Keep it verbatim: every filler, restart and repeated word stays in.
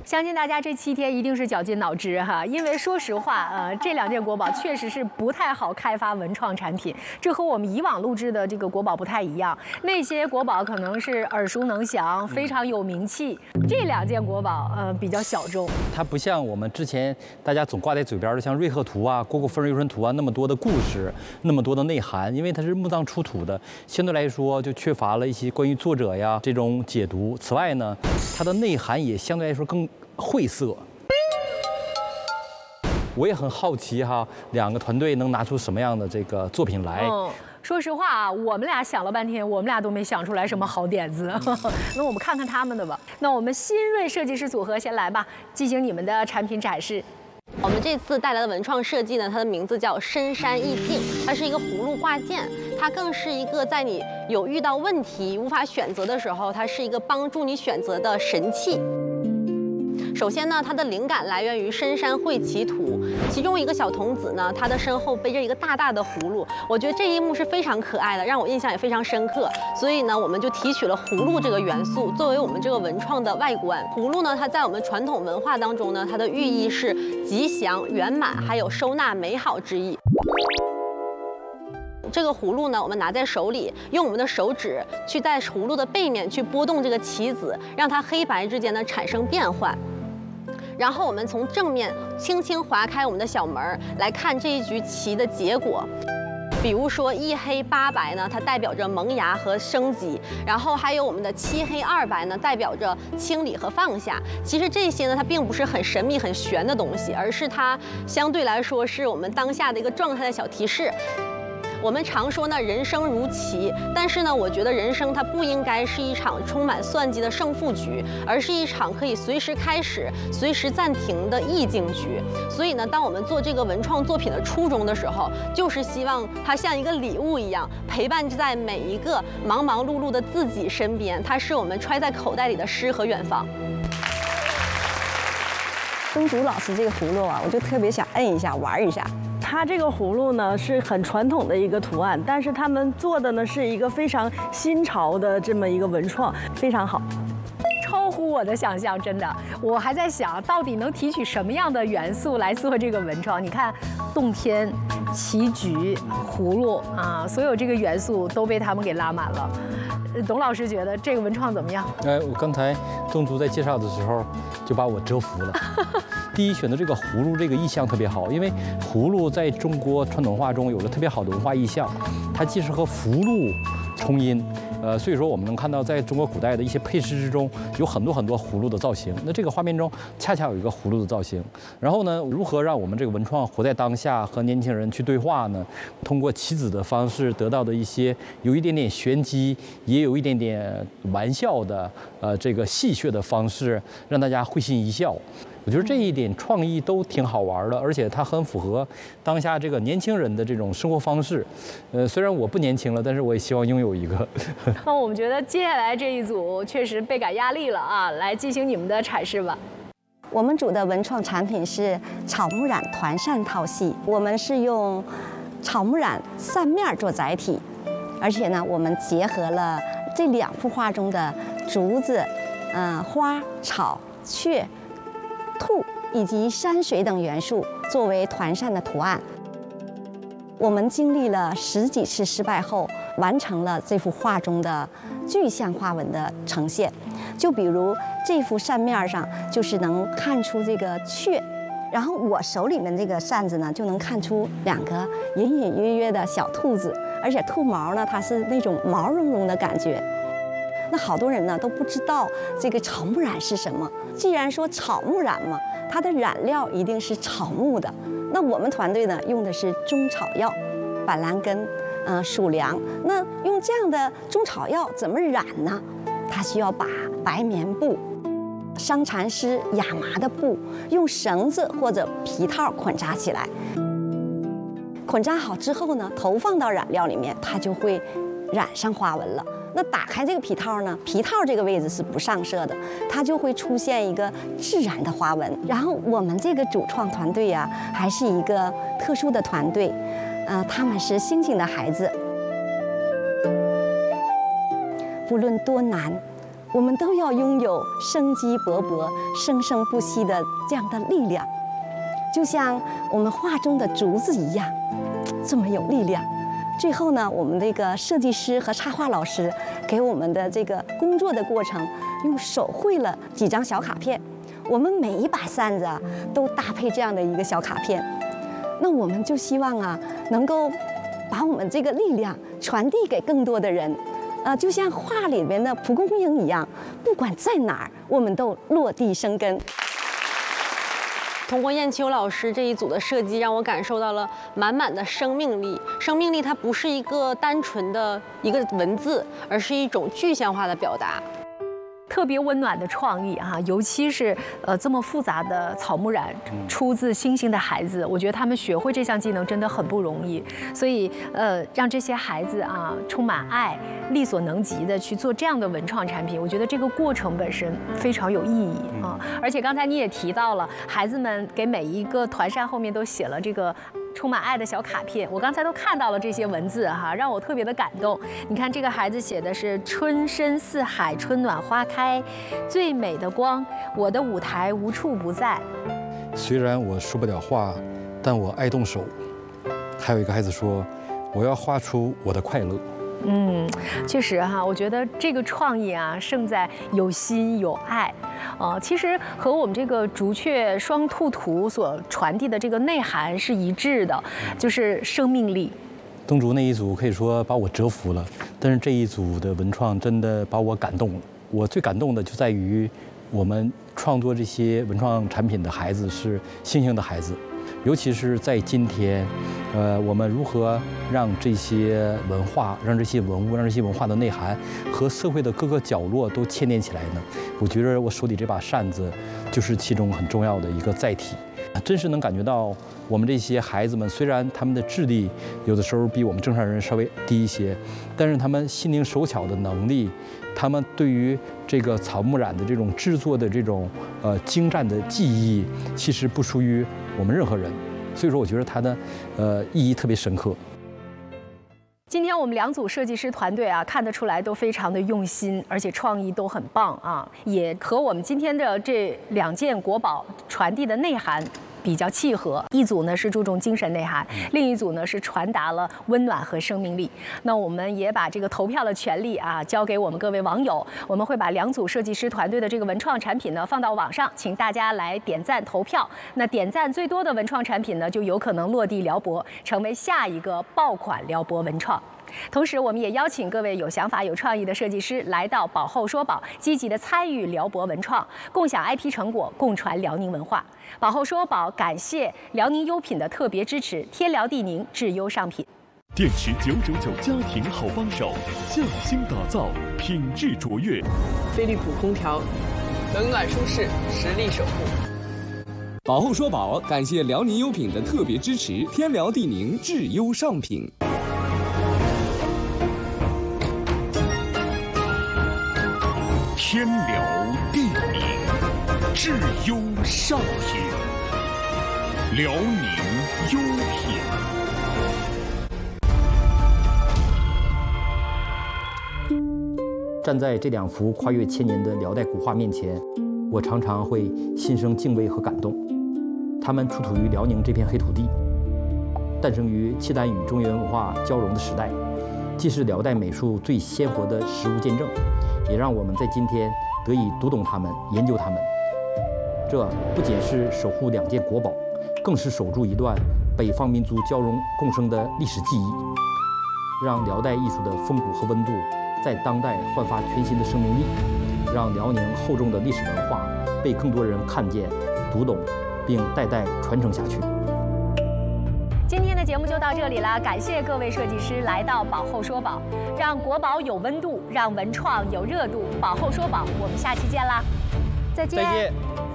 相信大家这七天一定是绞尽脑汁哈，因为说实话，呃，这两件国宝确实是不太好开发文创产品，这和我们以往录制的这个国宝不太一样。那些国宝可能是耳熟能详，非常有名气，这两件国宝呃比较小众。 它不像我们之前大家总挂在嘴边的像瑞鹤图啊、蝈蝈夫人游春图啊那么多的故事，那么多的内涵，因为它是墓葬出土的，相对来说就缺乏了一些关于作者呀这种解读。此外呢，它的内涵也相对来说更晦涩。我也很好奇哈，两个团队能拿出什么样的这个作品来？ 嗯说实话啊，我们俩想了半天，我们俩都没想出来什么好点子。那我们看看他们的吧。那我们新锐设计师组合先来吧，进行你们的产品展示。 我们这次带来的文创设计呢，它的名字叫深山意境，它是一个葫芦挂件，它更是一个在你有遇到问题无法选择的时候，它是一个帮助你选择的神器。首先呢，它的灵感来源于深山会棋图，其中一个小童子呢，他的身后背着一个大大的葫芦，我觉得这一幕是非常可爱的，让我印象也非常深刻。所以呢，我们就提取了葫芦这个元素作为我们这个文创的外观。葫芦呢，它在我们传统文化当中呢，它的寓意是吉祥、圆满，还有收纳美好之意。这个葫芦呢，我们拿在手里，用我们的手指去在葫芦的背面去拨动这个棋子，让它黑白之间呢产生变换。然后我们从正面轻轻划开我们的小门来看这一局棋的结果。比如说一黑八白呢，它代表着萌芽和升级；然后还有我们的七黑二白呢，代表着清理和放下。其实这些呢，它并不是很神秘、很玄的东西，而是它相对来说是我们当下的一个状态的小提示。我们常说呢，人生如棋，但是呢，我觉得人生它不应该是一场充满算计的胜负局，而是一场可以随时开始、随时暂停的意境局。所以呢，当我们做这个文创作品的初衷的时候，就是希望它像一个礼物一样，陪伴在每一个忙忙碌碌的自己身边。它是我们揣在口袋里的诗和远方。 宗祖老师这个葫芦啊，我就特别想摁一下、玩一下。它这个葫芦呢是很传统的一个图案，但是他们做的呢是一个非常新潮的这么一个文创，非常好。 超乎我的想象，真的，我还在想到底能提取什么样的元素来做这个文创。你看，洞天、棋局、葫芦啊，所有这个元素都被他们给拉满了。董老师觉得这个文创怎么样？ 哎，我刚才宗祖在介绍的时候就把我折服了。第一，选择这个葫芦这个意象特别好，因为葫芦在中国传统文化中有了特别好的文化意象，它既是和福禄冲音。呃，所以说我们能看到，在中国古代的一些配饰之中，有很多很多葫芦的造型。那这个画面中恰恰有一个葫芦的造型。然后呢，如何让我们这个文创活在当下，和年轻人去对话呢？通过棋子的方式得到的一些有一点点玄机，也有一点点玩笑的，呃，这个戏谑的方式，让大家会心一笑。我觉得这一点创意都挺好玩的，而且它很符合当下这个年轻人的这种生活方式。呃，虽然我不年轻了，但是我也希望拥有一个。 那我们觉得接下来这一组确实倍感压力了啊！来进行你们的阐释吧。 我们组的文创产品是草木染团扇套系，我们是用草木染扇面做载体，而且呢，我们结合了这两幅画中的竹子、嗯、呃、花、草、雀、兔以及山水等元素作为团扇的图案。我们经历了十几次失败后，完成了这幅画中的具象花纹的呈现。就比如这幅扇面上，就是能看出这个雀，然后我手里面这个扇子呢，就能看出两个隐隐约约的小兔子，而且兔毛呢，它是那种毛茸茸的感觉。那好多人呢都不知道这个草木染是什么。既然说草木染嘛，它的染料一定是草木的。那我们团队呢用的是中草药，板蓝根、呃鼠粮。那用这样的中草药怎么染呢？它需要把白棉布、伤蚕丝、亚麻的布，用绳子或者皮套捆扎起来。捆扎好之后呢，投放到染料里面，它就会染上花纹了。那打开这个皮套呢，皮套这个位置是不上色的，它就会出现一个自然的花纹。然后我们这个主创团队呀、啊，还是一个特殊的团队，呃，他们是星星的孩子，不论多难我们都要拥有生机勃勃、生生不息的这样的力量，就像我们画中的竹子一样，这么有力量。最后呢，我们这个设计师和插画老师给我们的这个工作的过程，用手绘了几张小卡片。我们每一把扇子啊，都搭配这样的一个小卡片。那我们就希望啊，能够把我们这个力量传递给更多的人。呃，就像画里面的蒲公英一样，不管在哪儿，我们都落地生根。 通过燕秋老师这一组的设计，让我感受到了满满的生命力。生命力它不是一个单纯的一个文字，而是一种具象化的表达。 特别温暖的创意哈、啊，尤其是呃这么复杂的草木染，出自星星的孩子，我觉得他们学会这项技能真的很不容易。所以呃，让这些孩子啊充满爱，力所能及的去做这样的文创产品，我觉得这个过程本身非常有意义啊。而且刚才你也提到了，孩子们给每一个团扇后面都写了这个充满爱的小卡片，我刚才都看到了这些文字哈，让我特别的感动。你看这个孩子写的是春深似海，春暖花开，最美的光，我的舞台无处不在。 虽然我说不了话，但我爱动手。还有一个孩子说，我要画出我的快乐。 嗯，确实哈，我觉得这个创意啊，胜在有心有爱，呃，其实和我们这个竹雀双兔图所传递的这个内涵是一致的，就是生命力。 东竹那一组可以说把我折服了，但是这一组的文创真的把我感动了。我最感动的就在于，我们创作这些文创产品的孩子是星星的孩子。尤其是在今天，呃，我们如何让这些文化、让这些文物、让这些文化的内涵和社会的各个角落都牵连起来呢？我觉得我手里这把扇子就是其中很重要的一个载体。真是能感觉到，我们这些孩子们虽然他们的智力有的时候比我们正常人稍微低一些，但是他们心灵手巧的能力，他们对于这个草木染的这种制作的这种呃精湛的技艺，其实不输于我们任何人。所以说，我觉得它的呃意义特别深刻。 今天我们两组设计师团队啊，看得出来都非常的用心，而且创意都很棒啊，也和我们今天的这两件国宝传递的内涵比较契合。一组呢是注重精神内涵，另一组呢是传达了温暖和生命力。那我们也把这个投票的权利啊交给我们各位网友，我们会把两组设计师团队的这个文创产品呢放到网上，请大家来点赞投票。那点赞最多的文创产品呢，就有可能落地辽博，成为下一个爆款辽博文创。同时，我们也邀请各位有想法、有创意的设计师来到宝后说宝，积极的参与辽博文创，共享 I P 成果，共传辽宁文化。宝后说宝感谢辽宁优品的特别支持，天辽地宁智优上品。 电池九九九家庭好帮手，匠心打造，品质卓越。 飞利浦空调，冷暖舒适，实力守护。 宝后说宝感谢辽宁优品的特别支持，天辽地宁智优上品。 天辽地宁智优上品，辽宁优品。 站在这两幅跨越千年的辽代古画面前，我常常会心生敬畏和感动。它们出土于辽宁这片黑土地，诞生于契丹与中原文化交融的时代，既是辽代美术最鲜活的实物见证，也让我们在今天得以读懂它们、研究它们。这不仅是守护两件国宝，更是守住一段北方民族交融共生的历史记忆，让辽代艺术的风骨和温度在当代焕发全新的生命力，让辽宁厚重的历史文化被更多人看见、读懂，并代代传承下去。 今天的节目就到这里了，感谢各位设计师来到宝后说宝，让国宝有温度，让文创有热度。宝后说宝，我们下期见啦，再见。 再见。